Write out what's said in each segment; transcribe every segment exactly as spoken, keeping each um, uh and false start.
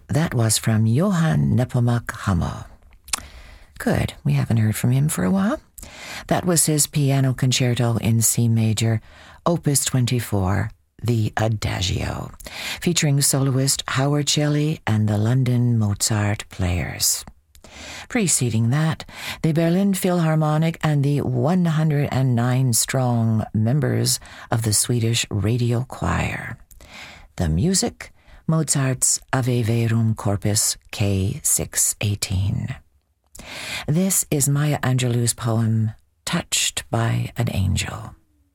That was from Johann Nepomuk Hummel. Good. We haven't heard from him for a while. That was his piano concerto in C major, Opus twenty-four, the Adagio, featuring soloist Howard Shelley and the London Mozart Players. Preceding that, the Berlin Philharmonic and the one hundred nine strong members of the Swedish Radio Choir. The music, Mozart's Ave Verum Corpus K six eighteen. This is Maya Angelou's poem, Touched by an Angel.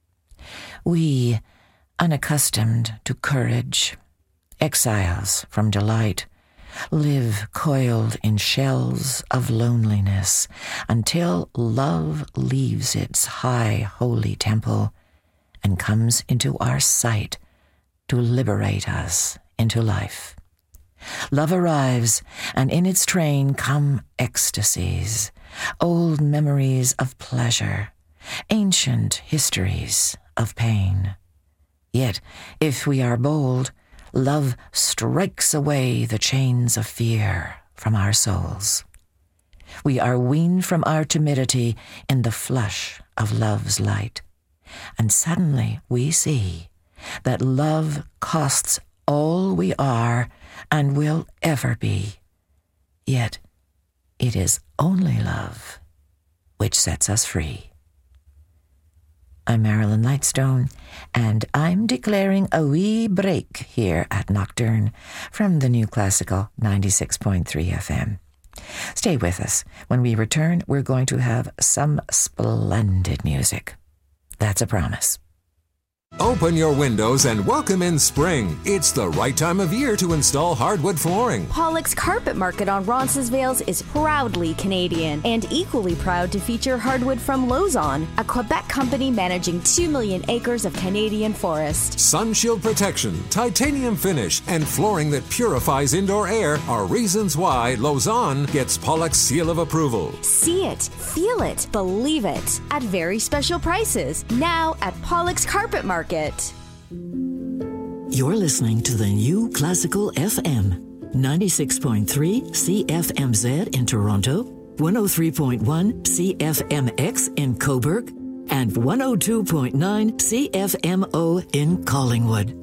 We, unaccustomed to courage, exiles from delight, live coiled in shells of loneliness until love leaves its high holy temple and comes into our sight to liberate us into life. Love arrives, and in its train come ecstasies, old memories of pleasure, ancient histories of pain. Yet, if we are bold, love strikes away the chains of fear from our souls. We are weaned from our timidity in the flush of love's light, and suddenly we see that love costs all we are and will ever be. Yet it is only love which sets us free. I'm Marilyn Lightstone, and I'm declaring a wee break here at Nocturne from the New Classical ninety-six point three F M. Stay with us. When we return, we're going to have some splendid music. That's a promise. Open your windows and welcome in spring. It's the right time of year to install hardwood flooring. Pollock's Carpet Market on Roncesvalles is proudly Canadian and equally proud to feature hardwood from Lauson, a Quebec company managing two million acres of Canadian forest. Sunshield protection, titanium finish, and flooring that purifies indoor air are reasons why Lauson gets Pollock's seal of approval. See it, feel it, believe it at very special prices now at Pollock's Carpet Market. You're listening to the New Classical F M, ninety-six point three C F M Z in Toronto, one oh three point one C F M X in Cobourg, and one oh two point nine C F M O in Collingwood.